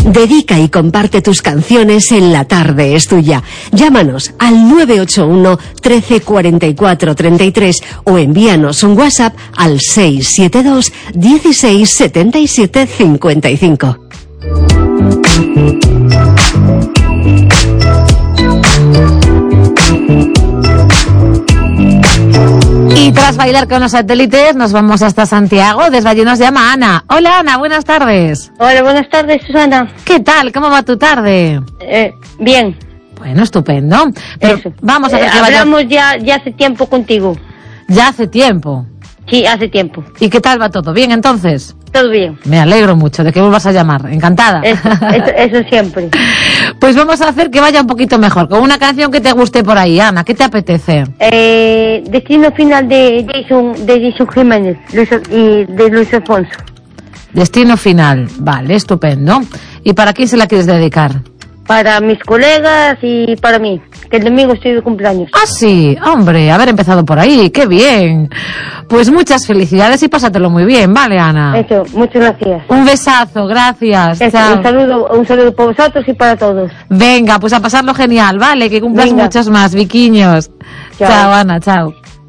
Dedica y comparte tus canciones en La Tarde es Tuya. Llámanos al 981 13 44 33 o envíanos un WhatsApp al 672 16 77 55. Y tras bailar con los satélites nos vamos hasta Santiago. Desde allí nos llama Ana. Hola Ana, buenas tardes. Hola, buenas tardes, Susana. ¿Qué tal? ¿Cómo va tu tarde? Bien. Bueno, estupendo. Pero eso. Vamos a ver que hablamos ya hace tiempo contigo. Ya hace tiempo. Sí, hace tiempo. ¿Y qué tal va todo? ¿Bien entonces? Todo bien. Me alegro mucho de que vuelvas a llamar. Encantada. Eso siempre. Pues vamos a hacer que vaya un poquito mejor, con una canción que te guste por ahí, Ana. ¿Qué te apetece? Destino Final de Jason Jiménez y de Luis Alfonso. Destino Final. Vale, estupendo. ¿Y para quién se la quieres dedicar? Para mis colegas y para mí, que el domingo estoy de cumpleaños. Ah, sí, hombre, haber empezado por ahí, qué bien. Pues muchas felicidades y pásatelo muy bien, ¿vale, Ana? Eso, muchas gracias. Un besazo, gracias. Chao. Un saludo para vosotros y para todos. Venga, pues a pasarlo genial, ¿vale? Que cumplas muchos más, viquiños. Chao, Ana, chao.